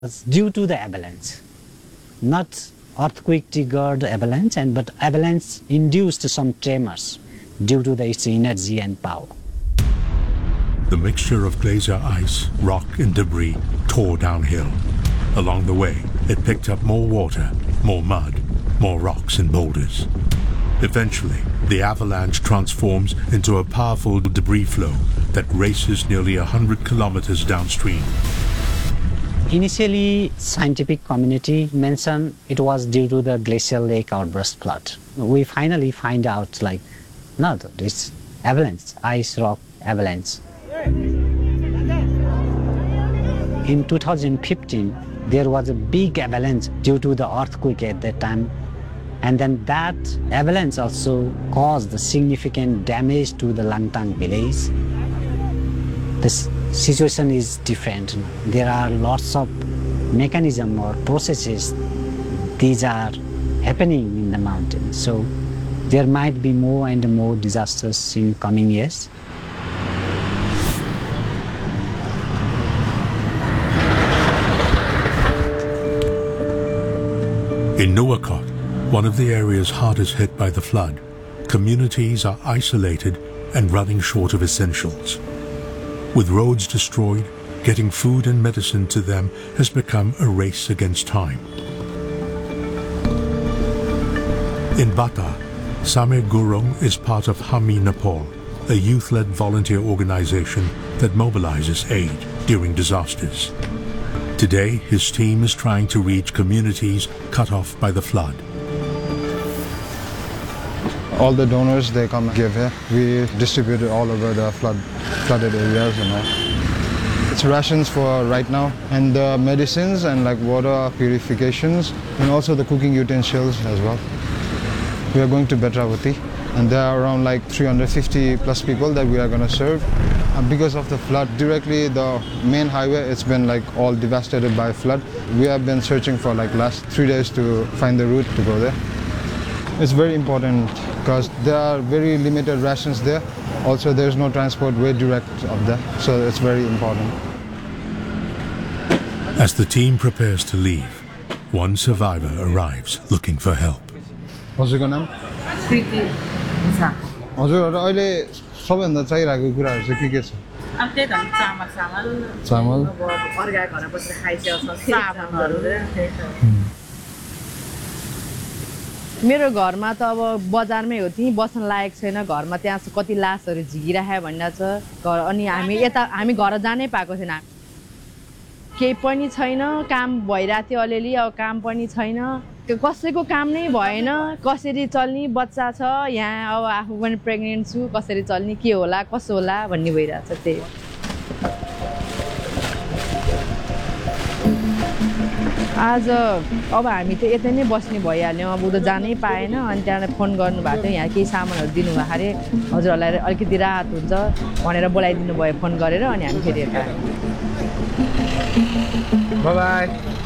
due to the avalanche, not earthquake triggered avalanche, but avalanche induced some tremors due to its energy and power. The mixture of glacier ice, rock, and debris tore downhill. Along the way, it picked up more water, more mud, more rocks and boulders. Eventually, the avalanche transforms into a powerful debris flow that races nearly 100 kilometers downstream. Initially, scientific community mentioned it was due to the glacial lake outburst flood. We finally find out no, it's avalanche, ice rock avalanche. In 2015, there was a big avalanche due to the earthquake at that time. And then that avalanche also caused significant damage to the Langtang village. This situation is different. There are lots of mechanisms or processes. These are happening in the mountain. So there might be more and more disasters in coming years. In Nuwakot, one of the areas hardest hit by the flood, communities are isolated and running short of essentials. With roads destroyed, getting food and medicine to them has become a race against time. In Bata, Same Gurung is part of Hami Nepal, a youth-led volunteer organization that mobilizes aid during disasters. Today, his team is trying to reach communities cut off by the flood. All the donors, they come and give here. We distribute it all over the flooded areas and all. It's rations for right now, and the medicines and water purifications, and also the cooking utensils as well. We are going to Betravati, and there are around 350 plus people that we are going to serve. And because of the flood, directly the main highway, it's been all devastated by flood. We have been searching for last 3 days to find the route to go there. It's very important because there are very limited rations there. Also, there's no transport way direct up there, so it's very important. As the team prepares to leave, one survivor arrives looking for help. हजुरको नाम? कृति छ। हजुर अहिले सबैभन्दा चाहिरहेको कुराहरू चाहिँ के छ? अब त्यही त चामल चामल अब अर्का घर बसेर खाइसक्छ साबुनहरु मेरो घरमा त अब बजारमै हो त्यही बस्न लायक छैन घरमा त्यहाँ कति लासहरु झिकिराखे भन्ने छ अनि हामी घर जानै पाएको छैन केही पनि छैन काम भइरा थियो अलिअलि अब काम पनि छैन कसैको काम नै भएन कसरी चल्नी बच्चा छ यहाँ अब आफू पनि प्रेग्नेन्ट छु कसरी चल्नी के होला कसो होला भन्ने भइरा छ त्यही आज अब हामी त यतै नै बस्ने भइहाल्यो अब उता जानै पाएन अनि त्यहाँबाट फोन गर्नु भएको थियो यहाँ केही सामानहरु दिनु भएको रे हजुरहरुलाई अलिकति राहत हुन्छ भनेर बोलाइदिनु भयो फोन गरेर अनि हामी फेरि यता बाइ बाइ